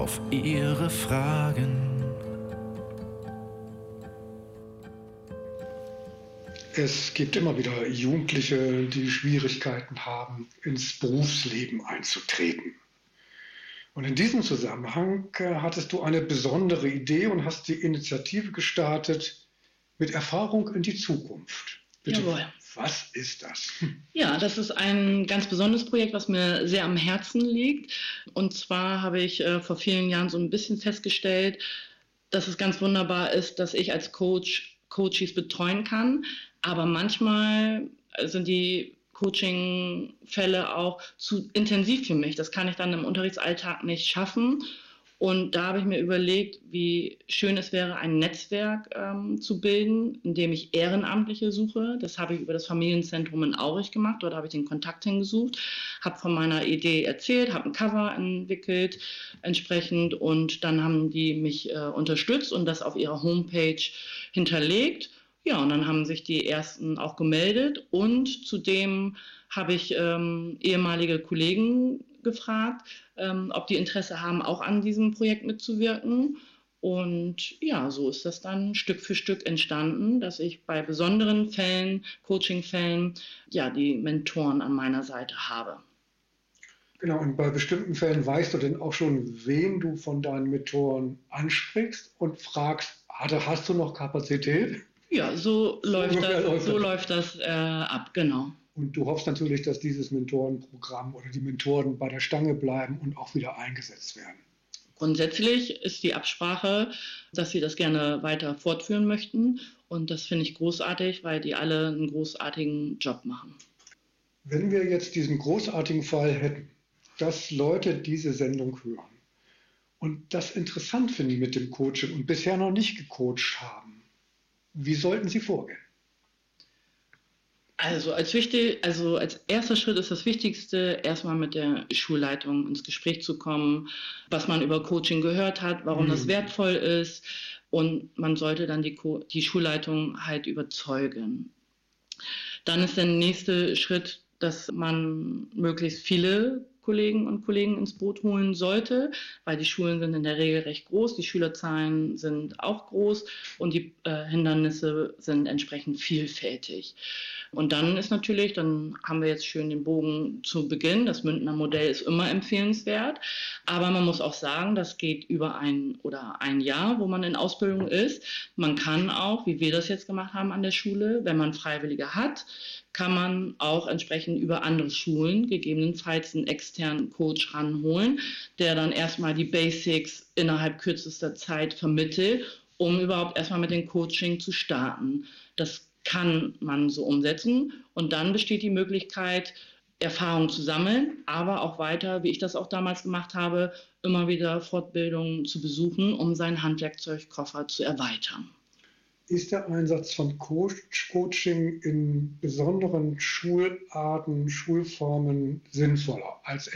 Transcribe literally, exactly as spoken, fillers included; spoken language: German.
auf ihre Fragen. Es gibt immer wieder Jugendliche, die Schwierigkeiten haben, ins Berufsleben einzutreten. Und in diesem Zusammenhang äh, hattest du eine besondere Idee und hast die Initiative gestartet mit Erfahrung in die Zukunft. Bitte, Jawohl. was ist das? Ja, das ist ein ganz besonderes Projekt, was mir sehr am Herzen liegt. Und zwar habe ich äh, vor vielen Jahren so ein bisschen festgestellt, dass es ganz wunderbar ist, dass ich als Coach Coaches betreuen kann. Aber manchmal sind die Coaching-Fälle auch zu intensiv für mich. Das kann ich dann im Unterrichtsalltag nicht schaffen. Und da habe ich mir überlegt, wie schön es wäre, ein Netzwerk ähm, zu bilden, in dem ich Ehrenamtliche suche. Das habe ich über das Familienzentrum in Aurich gemacht. Dort habe ich den Kontakt hingesucht, habe von meiner Idee erzählt, habe ein Cover entwickelt entsprechend und dann haben die mich äh, unterstützt und das auf ihrer Homepage hinterlegt. Ja, und dann haben sich die ersten auch gemeldet und zudem habe ich ähm, ehemalige Kollegen gefragt, ähm, ob die Interesse haben, auch an diesem Projekt mitzuwirken. Und ja, so ist das dann Stück für Stück entstanden, dass ich bei besonderen Fällen, Coaching-Fällen, ja, die Mentoren an meiner Seite habe. Genau, und bei bestimmten Fällen weißt du denn auch schon, wen du von deinen Mentoren ansprichst und fragst, hast du noch Kapazität? Ja, so, so läuft, das, läuft so läuft das äh, ab, genau. Und du hoffst natürlich, dass dieses Mentorenprogramm oder die Mentoren bei der Stange bleiben und auch wieder eingesetzt werden. Grundsätzlich ist die Absprache, dass sie das gerne weiter fortführen möchten. Und das finde ich großartig, weil die alle einen großartigen Job machen. Wenn wir jetzt diesen großartigen Fall hätten, dass Leute diese Sendung hören und das interessant finden mit dem Coaching und bisher noch nicht gecoacht haben, wie sollten sie vorgehen? Also als, wichtig, also als erster Schritt ist das Wichtigste, erstmal mit der Schulleitung ins Gespräch zu kommen, was man über Coaching gehört hat, warum mhm. das wertvoll ist. Und man sollte dann die, Co- die Schulleitung halt überzeugen. Dann ist der nächste Schritt, dass man möglichst viele Kollegen und Kollegen ins Boot holen sollte, weil die Schulen sind in der Regel recht groß, die Schülerzahlen sind auch groß und die äh, Hindernisse sind entsprechend vielfältig. Und dann ist natürlich, dann haben wir jetzt schön den Bogen zu Beginn, das Münchner Modell ist immer empfehlenswert, aber man muss auch sagen, das geht über ein oder ein Jahr, wo man in Ausbildung ist. Man kann auch, wie wir das jetzt gemacht haben an der Schule, wenn man Freiwillige hat, kann man auch entsprechend über andere Schulen gegebenenfalls einen externen Coach ranholen, der dann erstmal die Basics innerhalb kürzester Zeit vermittelt, um überhaupt erstmal mit dem Coaching zu starten. Das kann man so umsetzen und dann besteht die Möglichkeit, Erfahrung zu sammeln, aber auch weiter, wie ich das auch damals gemacht habe, immer wieder Fortbildungen zu besuchen, um seinen Handwerkzeugkoffer zu erweitern. Ist der Einsatz von Coach, Coaching in besonderen Schularten, Schulformen sinnvoller als